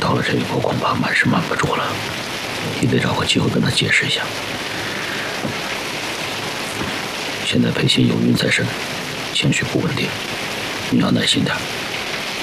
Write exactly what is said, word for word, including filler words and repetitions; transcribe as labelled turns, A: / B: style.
A: 到了这一步，恐怕瞒是瞒不住了。你得找个机会跟他解释一下。现在裴鑫有孕在身，情绪不稳定，你要耐心点。